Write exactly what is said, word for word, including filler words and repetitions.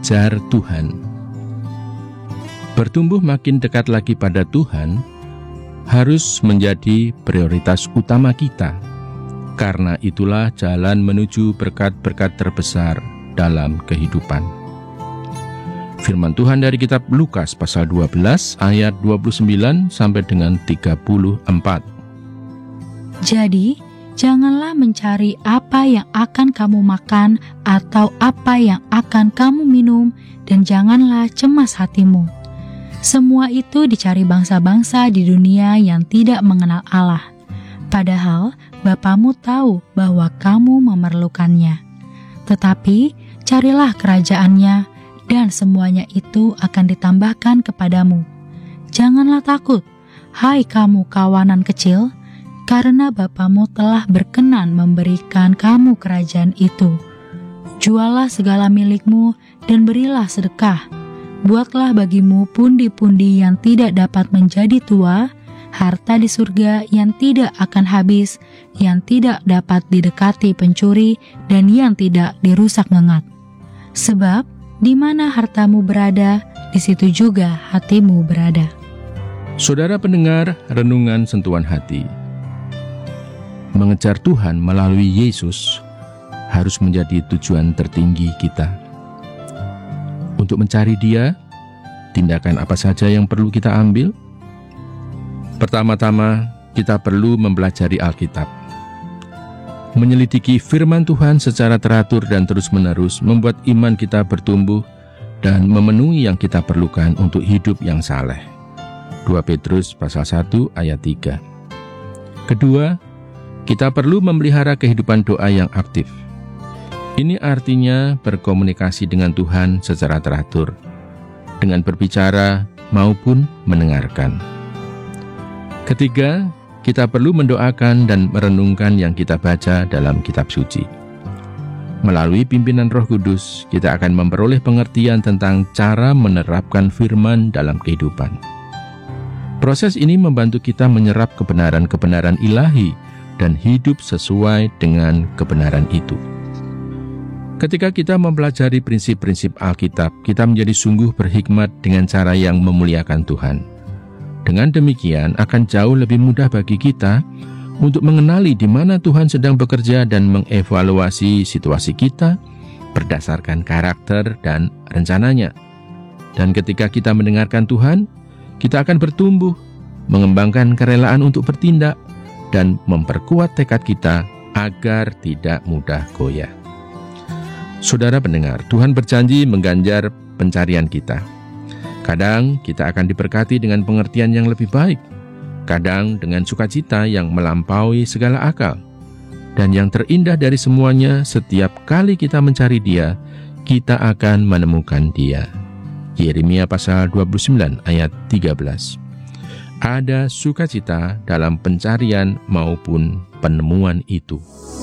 mengejar Tuhan. Bertumbuh makin dekat lagi pada Tuhan harus menjadi prioritas utama kita. Karena itulah jalan menuju berkat-berkat terbesar dalam kehidupan. Firman Tuhan dari kitab Lukas pasal dua belas ayat dua puluh sembilan sampai dengan tiga puluh empat. Jadi, janganlah mencari apa yang akan kamu makan atau apa yang akan kamu minum, dan janganlah cemas hatimu. Semua itu dicari bangsa-bangsa di dunia yang tidak mengenal Allah. Padahal Bapamu tahu bahwa kamu memerlukannya. Tetapi carilah kerajaannya, dan semuanya itu akan ditambahkan kepadamu. Janganlah takut, hai kamu kawanan kecil, karena Bapamu telah berkenan memberikan kamu kerajaan itu. Jualah segala milikmu dan berilah sedekah. Buatlah bagimu pundi-pundi yang tidak dapat menjadi tua, harta di surga yang tidak akan habis, yang tidak dapat didekati pencuri, dan yang tidak dirusak ngengat. Sebab di mana hartamu berada, di situ juga hatimu berada. Saudara pendengar renungan sentuhan hati, mengejar Tuhan melalui Yesus harus menjadi tujuan tertinggi kita. Untuk mencari Dia, tindakan apa saja yang perlu kita ambil? Pertama-tama, kita perlu mempelajari Alkitab. Menyelidiki firman Tuhan secara teratur dan terus-menerus membuat iman kita bertumbuh dan memenuhi yang kita perlukan untuk hidup yang saleh. dua Petrus pasal satu ayat tiga. Kedua, kita perlu memelihara kehidupan doa yang aktif. Ini artinya berkomunikasi dengan Tuhan secara teratur, dengan berbicara maupun mendengarkan. Ketiga, kita perlu mendoakan dan merenungkan yang kita baca dalam kitab suci. Melalui pimpinan Roh Kudus, kita akan memperoleh pengertian tentang cara menerapkan firman dalam kehidupan. Proses ini membantu kita menyerap kebenaran-kebenaran ilahi dan hidup sesuai dengan kebenaran itu. Ketika kita mempelajari prinsip-prinsip Alkitab, kita menjadi sungguh berhikmat dengan cara yang memuliakan Tuhan. Dengan demikian, akan jauh lebih mudah bagi kita untuk mengenali di mana Tuhan sedang bekerja dan mengevaluasi situasi kita berdasarkan karakter dan rencananya. Dan ketika kita mendengarkan Tuhan, kita akan bertumbuh, mengembangkan kerelaan untuk bertindak, dan memperkuat tekad kita agar tidak mudah goyah. Saudara pendengar, Tuhan berjanji mengganjar pencarian kita. Kadang kita akan diberkati dengan pengertian yang lebih baik, kadang dengan sukacita yang melampaui segala akal. Dan yang terindah dari semuanya, setiap kali kita mencari Dia, kita akan menemukan Dia. Yeremia pasal dua puluh sembilan ayat tiga belas. Ada sukacita dalam pencarian maupun penemuan itu.